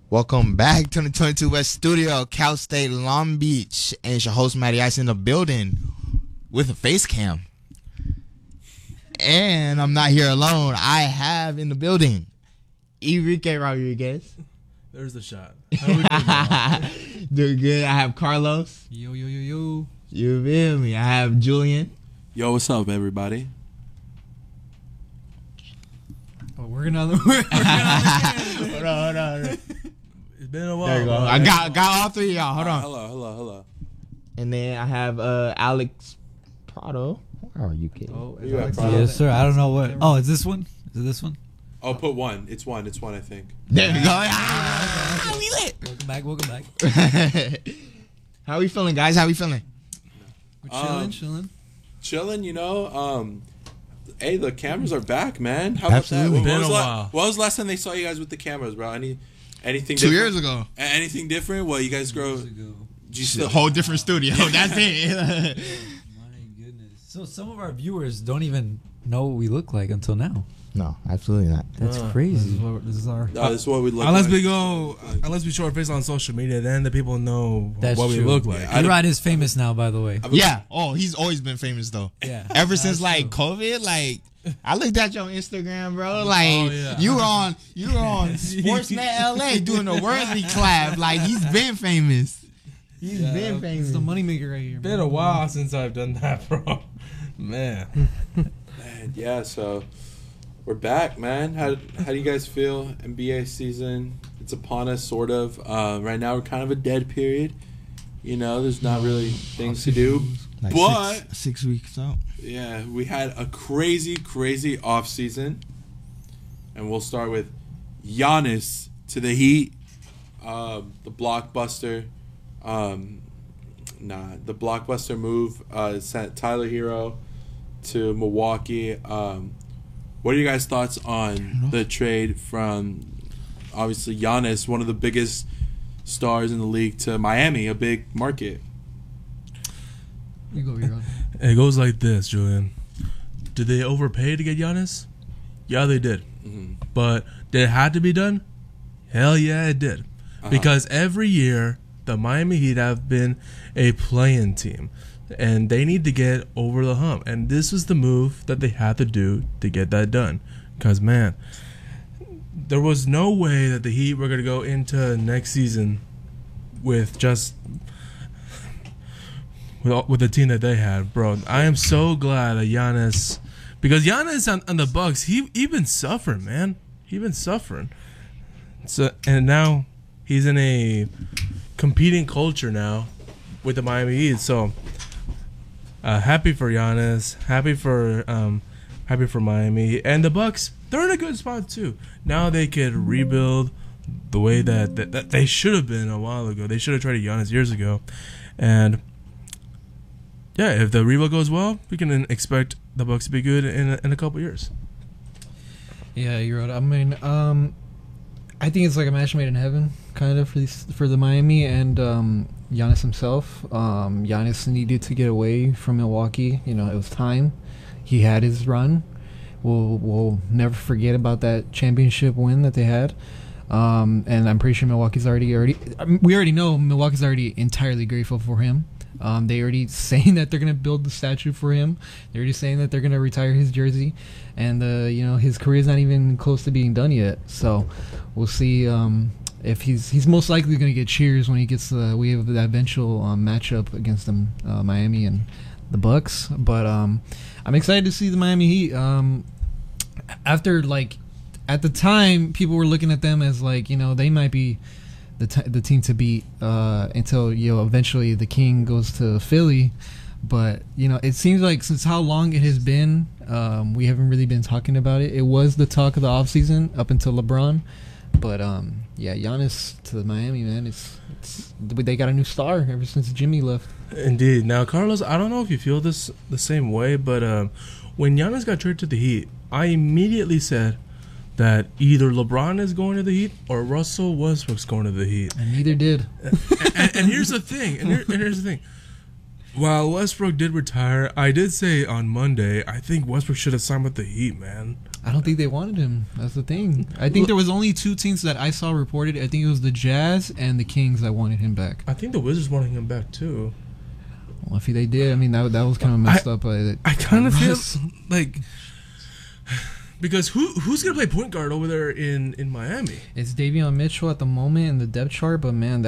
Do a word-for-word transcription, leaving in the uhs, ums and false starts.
Welcome back to the twenty-two West Studio, Cal State Long Beach. And it's your host, Matty Ice, in the building with a face cam. And I'm not here alone. I have in the building Enrique Rodriguez. There's the shot. Doing good. I have Carlos. Yo, yo, yo, yo. You feel me? I have Julian. Yo, what's up, everybody? Oh, we're gonna on the we're, we're gonna Hold on, hold on, hold on. It's been a while. There you go. bro. I got got all three of y'all. Hold Uh, on. hello, hello, hello. And then I have uh, Alex Prado. Where are you, kid? Oh, You got Alex- Prado? yes, sir. I don't know what. Oh, is this one? Is it this one? Oh, put one. It's one. It's one, I think. There you go. Ah, we lit. Welcome back. Welcome back. How we feeling, guys? How we feeling? We're chilling, Um, chilling. Chilling, you know. Um, hey, the cameras are back, man. How about Absolutely. that? When, Been when was a la- while. When was the last time they saw you guys with the cameras, bro? Any, anything Two different? years ago. A- Anything different? Well, you guys grow. Years ago. Do you A still? whole different studio. That's it. My goodness. So some of our viewers don't even know what we look like until now. No, absolutely not. That's Uh, crazy. this This is is, what- No, this is what we look Unless like. we go, unless we show our face on social media, then the people know That's what we true. look like. Yeah, I don't- E-Rod is famous now, by the way. I've been- Yeah. Oh, he's always been famous though. Yeah. Ever since That's like true. COVID, like I looked at your Instagram, bro. Like Oh, yeah. you were on, you were on Sportsnet L A doing a Worthy collab. Like he's been famous. He's Yeah, been famous. It's the moneymaker right here. Been man. a while since I've done that, bro. Man, Man, yeah, so we're back, man. How how do you guys feel? N B A season, it's upon us, sort of. Uh, right now, we're kind of a dead period. You know, there's not really things to do. Like But six, six weeks out. yeah, we had a crazy, crazy off season, and we'll start with Giannis to the Heat, um, the blockbuster. Um, nah, the blockbuster move uh, sent Tyler Hero to Milwaukee. Um, what are you guys' thoughts on the trade from obviously Giannis, one of the biggest stars in the league, to Miami, a big market? You go, E-Rod. it goes like this, Julian. Did they overpay to get Giannis? Yeah, they did. Mm-hmm. But did it have to be done? Hell yeah, it did. Uh-huh. Because every year the Miami Heat have been a playing team, and they need to get over the hump. And this was the move that they had to do to get that done. Because man, there was no way that the Heat were going to go into next season with just with all- with the team that they had, bro. I am so glad that Giannis, because Giannis on, on the Bucks, he he been suffering, man. He been suffering. So and now he's in a competing culture now with the Miami Heat. So uh, happy for Giannis, happy for um, happy for Miami and the Bucks. They're in a good spot too. Now they could rebuild the way that, that, that they should have been a while ago. They should have traded Giannis years ago, and yeah, if the rebuild goes well, we can expect the Bucks to be good in a, in a couple years. Yeah, you're right. I mean, um, I think it's like a match made in heaven, kind of for these, for the Miami and um, Giannis himself. Um, Giannis needed to get away from Milwaukee. You know, it was time. He had his run. We'll we'll never forget about that championship win that they had. Um, and I'm pretty sure Milwaukee's already already. I mean, we already know Milwaukee's already entirely grateful for him. Um, they already saying that they're gonna build the statue for him. They're already saying that they're gonna retire his jersey, and uh, you know his career's not even close to being done yet. So we'll see um, if he's he's most likely gonna get cheers when he gets the we have that eventual um, matchup against them, uh, Miami and the Bucks. But um, I'm excited to see the Miami Heat. Um, after like at the time, people were looking at them as like you know they might be the t- the team to beat uh, until you know eventually the King goes to Philly. But you know it seems like since how long it has been, um, we haven't really been talking about it. It was the talk of the offseason up until LeBron, but um, yeah, Giannis to Miami, man, it's, it's they got a new star ever since Jimmy left. Indeed. Now, Carlos, I don't know if you feel this the same way, but um, when Giannis got traded to the Heat, I immediately said that either LeBron is going to the Heat or Russell Westbrook's going to the Heat. And neither did. and, and here's the thing. And, here, and here's the thing. While Westbrook did retire, I did say on Monday, I think Westbrook should have signed with the Heat, man. I don't think they wanted him. That's the thing. I think there was only two teams that I saw reported. I think it was the Jazz and the Kings that wanted him back. I think the Wizards wanted him back too. Well, if they did, I mean, that that was kind of messed I, up. By the, I kind of feel Russ. like because who who's gonna play point guard over there in in Miami? It's Davion Mitchell at the moment in the depth chart, but man,